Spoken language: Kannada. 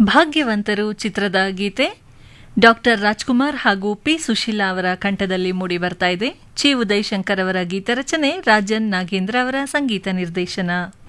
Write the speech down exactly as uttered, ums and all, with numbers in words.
ಭಾಗ್ಯವಂತರು ಚಿತ್ರದ ಗೀತೆ ಡಾಕ್ಟರ್ ರಾಜ್ಕುಮಾರ್ ಹಾಗೂ ಪಿ ಸುಶೀಲಾ ಅವರ ಕಂಠದಲ್ಲಿ ಮೂಡಿ ಬರ್ತಾ ಇದೆ. ಚಿ ಉದಯಶಂಕರ್ ಅವರ ಗೀತ ರಚನೆ, ರಾಜನ್ ನಾಗೇಂದ್ರ ಅವರ ಸಂಗೀತ ನಿರ್ದೇಶನ.